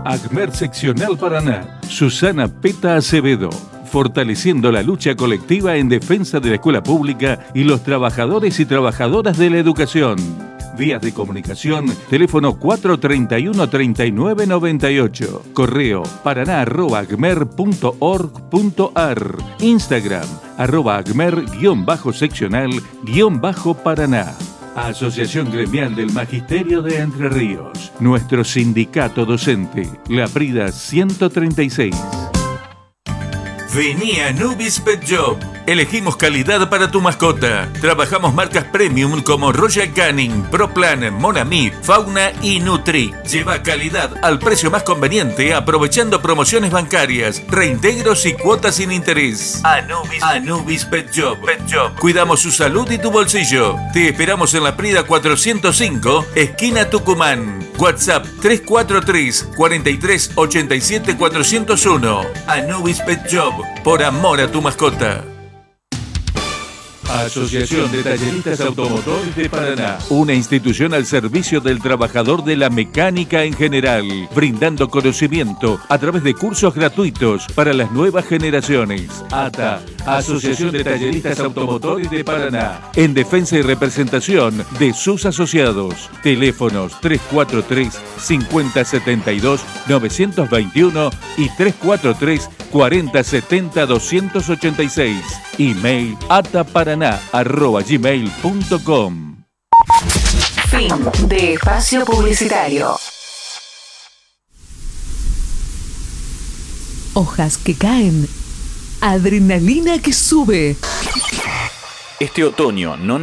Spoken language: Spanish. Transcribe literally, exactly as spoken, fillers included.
ACMER Seccional Paraná. Susana Peta Acevedo. Fortaleciendo la lucha colectiva en defensa de la escuela pública y los trabajadores y trabajadoras de la educación. Vías de comunicación, teléfono cuatro treinta y uno, treinta y nueve noventa y ocho. Correo paraná arroba acmer punto org punto ar. Instagram arroba acmer guión bajo seccional guión bajo Paraná. Asociación Gremial del Magisterio de Entre Ríos. Nuestro sindicato docente. La Prida ciento treinta y seis. Vení a Nubis Pet Shop. Elegimos calidad para tu mascota. Trabajamos marcas premium como Royal Canin, ProPlan, Monami, Fauna y Nutri. Lleva calidad al precio más conveniente aprovechando promociones bancarias, reintegros y cuotas sin interés. Anubis, Anubis Pet Shop. Pet Shop. Cuidamos su salud y tu bolsillo. Te esperamos en la Prida cuatrocientos cinco, esquina Tucumán. WhatsApp tres cuatro tres, cuatro tres, ocho siete, cuatro cero uno. Anubis Pet Shop. Por amor a tu mascota. Asociación de Talleristas Automotores de Paraná. Una institución al servicio del trabajador de la mecánica en general, brindando conocimiento a través de cursos gratuitos para las nuevas generaciones. A T A, Asociación de Talleristas Automotores de Paraná, en defensa y representación de sus asociados. Teléfonos tres cuatro tres, cinco cero siete dos, nueve dos uno y tres cuatro tres, cuatro cero siete cero, dos ocho seis. Email ataparaná arroba gmail punto com. Fin de espacio publicitario. Hojas que caen, adrenalina que sube. Este otoño no